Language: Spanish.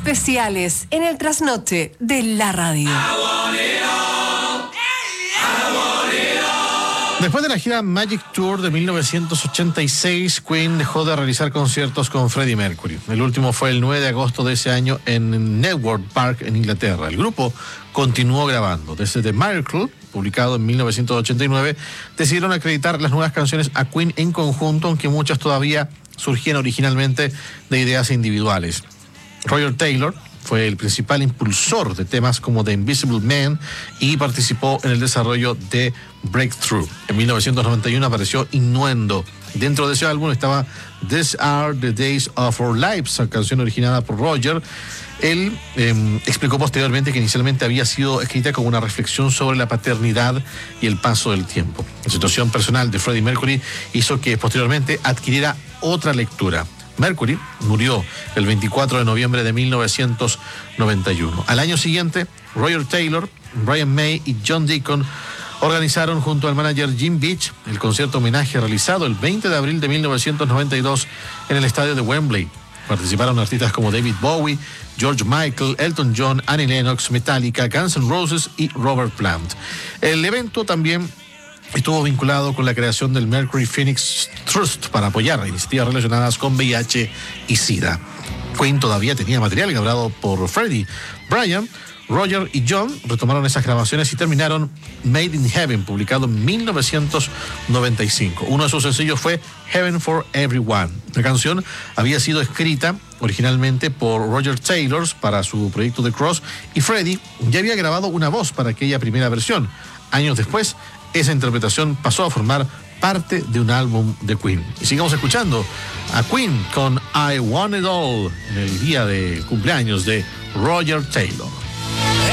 especiales en el trasnoche de la radio. Después de la gira Magic Tour de 1986, Queen dejó de realizar conciertos con Freddie Mercury. El último fue el 9 de agosto de ese año en Network Park, en Inglaterra. El grupo continuó grabando. Desde The Miracle, publicado en 1989, decidieron acreditar las nuevas canciones a Queen en conjunto, aunque muchas todavía surgían originalmente de ideas individuales. Roger Taylor fue el principal impulsor de temas como The Invisible Man y participó en el desarrollo de Breakthrough. En 1991 apareció Innuendo. Dentro de ese álbum estaba These Are the Days of Our Lives, canción originada por Roger. Él explicó posteriormente que inicialmente había sido escrita como una reflexión sobre la paternidad y el paso del tiempo. La situación personal de Freddie Mercury hizo que posteriormente adquiriera otra lectura. Mercury murió el 24 de noviembre de 1991. Al año siguiente, Roger Taylor, Brian May y John Deacon organizaron junto al manager Jim Beach el concierto homenaje realizado el 20 de abril de 1992 en el estadio de Wembley. Participaron artistas como David Bowie, George Michael, Elton John, Annie Lennox, Metallica, Guns N' Roses y Robert Plant. El evento también estuvo vinculado con la creación del Mercury Phoenix Trust para apoyar iniciativas relacionadas con VIH y SIDA. Queen todavía tenía material grabado por Freddie. Brian, Roger y John retomaron esas grabaciones y terminaron Made in Heaven, publicado en 1995. Uno de sus sencillos fue Heaven for Everyone. La canción había sido escrita originalmente por Roger Taylor para su proyecto The Cross, y Freddie ya había grabado una voz para aquella primera versión. Años después, esa interpretación pasó a formar parte de un álbum de Queen. Y sigamos escuchando a Queen con I Want It All en el día de cumpleaños de Roger Taylor.